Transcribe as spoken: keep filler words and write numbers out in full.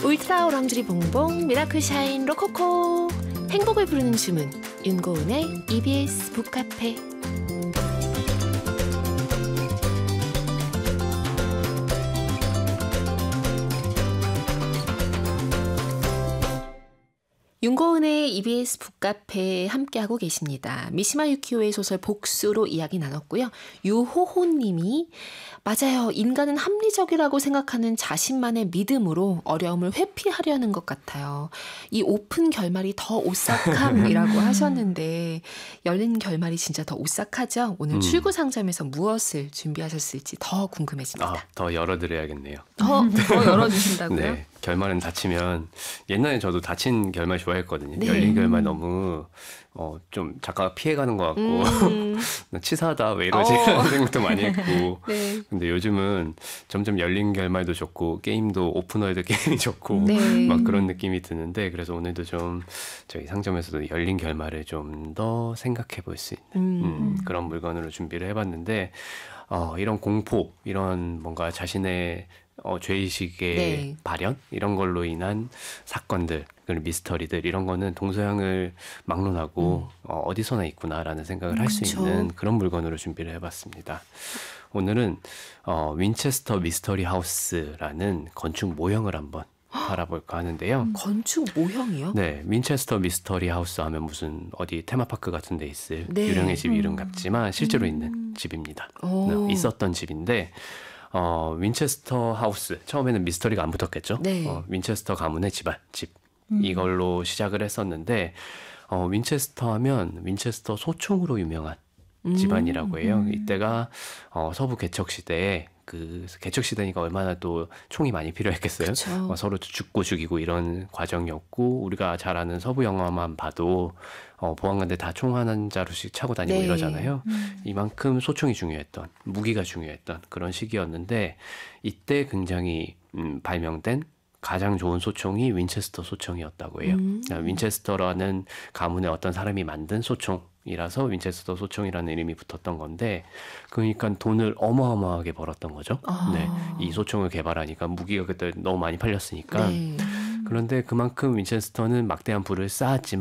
울트라 오랑주리 봉봉 미라클 샤인 로코코 행복을 부르는 주문 윤고은의 이비에스 북카페. 윤고은의 이비에스 북카페 함께하고 계십니다. 미시마 유키오의 소설 복수로 이야기 나눴고요. 유호호님이 맞아요. 인간은 합리적이라고 생각하는 자신만의 믿음으로 어려움을 회피하려는 것 같아요. 이 오픈 결말이 더 오싹함이라고 하셨는데 열린 결말이 진짜 더 오싹하죠? 오늘 음. 출구 상점에서 무엇을 준비하셨을지 더 궁금해집니다. 아, 더 열어드려야겠네요. 더, 더 열어주신다고요? 네. 결말은 닫히면 옛날에 저도 닫힌 결말 좋아했거든요. 네. 열린 결말 너무 어, 좀 작가가 피해가는 것 같고 음. 치사하다 왜 이러지? 어. 라는 생각도 많이 했고 네. 근데 요즘은 점점 열린 결말도 좋고 게임도 오픈월드 게임이 좋고 네. 막 그런 느낌이 드는데 그래서 오늘도 좀 저희 상점에서도 열린 결말을 좀 더 생각해 볼 수 있는 음. 음, 그런 물건으로 준비를 해봤는데 어, 이런 공포 이런 뭔가 자신의 어, 죄의식의 네. 발현 이런 걸로 인한 사건들 그리고 미스터리들 이런 거는 동서양을 막론하고 음. 어, 어디서나 있구나라는 생각을 할 수 있는 그런 물건으로 준비를 해봤습니다. 오늘은 어, 윈체스터 미스터리 하우스라는 건축 모형을 한번 바라볼까 하는데요. 건축 모형이요? 네, 윈체스터 미스터리 하우스 하면 무슨 어디 테마파크 같은 데 있을 네. 유령의 집 이름 음. 같지만 실제로 음. 있는 집입니다. 오. 네, 있었던 집인데 어, 윈체스터 하우스 처음에는 미스터리가 안 붙었겠죠. 네. 어, 윈체스터 가문의 집안 집 음. 이걸로 시작을 했었는데 어, 윈체스터 하면 윈체스터 소총으로 유명한 음. 집안이라고 해요. 음. 이때가 어, 서부 개척 시대에 그 개척 시대니까 얼마나 또 총이 많이 필요했겠어요. 어, 서로 죽고 죽이고 이런 과정이었고 우리가 잘 아는 서부 영화만 봐도 어, 보안관들 다 총 한 자루씩 차고 다니고 네. 이러잖아요. 음. 이만큼 소총이 중요했던 무기가 중요했던 그런 시기였는데 이때 굉장히 음, 발명된 가장 좋은 소총이 윈체스터 소총이었다고 해요. 음. 윈체스터라는 가문의 어떤 사람이 만든 소총이라서 윈체스터 소총이라는 이름이 붙었던 건데 그러니까 돈을 어마어마하게 벌었던 거죠. 아. 네, 이 소총을 개발하니까 무기가 그때 너무 많이 팔렸으니까. 네. 그런데 그만큼 윈체스터는 막대한 부를 쌓았지만